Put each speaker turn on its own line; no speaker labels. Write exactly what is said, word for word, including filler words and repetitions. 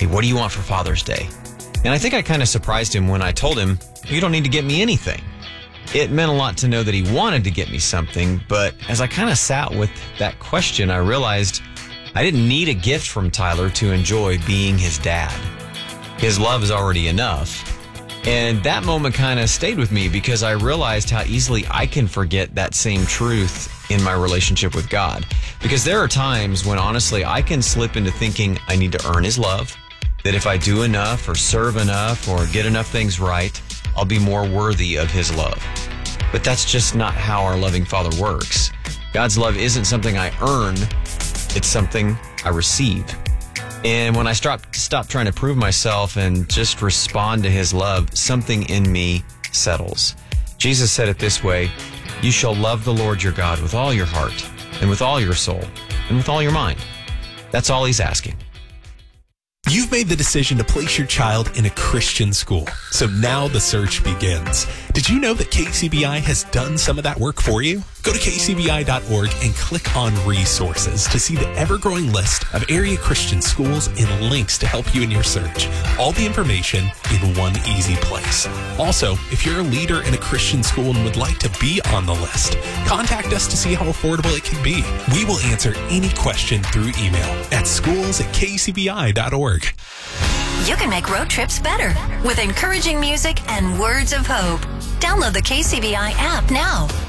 "Hey, what do you want for Father's Day?" And I think I kind of surprised him when I told him, "You don't need to get me anything." It meant a lot to know that he wanted to get me something, but as I kind of sat with that question, I realized I didn't need a gift from Tyler to enjoy being his dad. His love is already enough. And that moment kind of stayed with me because I realized how easily I can forget that same truth in my relationship with God. Because there are times when honestly I can slip into thinking I need to earn his love, that if I do enough or serve enough or get enough things right, I'll be more worthy of his love. But that's just not how our loving Father works. God's love isn't something I earn, it's something I receive. And when I stop, stop trying to prove myself and just respond to his love, something in me settles. Jesus said it this way, "You shall love the Lord your God with all your heart and with all your soul and with all your mind." That's all he's asking.
You've made the decision to place your child in a Christian school, so now the search begins. Did you know that K C B I has done some of that work for you? Go to K C B I dot org and click on resources to see the ever-growing list of area Christian schools and links to help you in your search. All the information in one easy place. Also, if you're a leader in a Christian school and would like to be on the list, contact us to see how affordable it can be. We will answer any question through email at schools at K C B I dot org.
You can make road trips better with encouraging music and words of hope. Download the K C B I app now.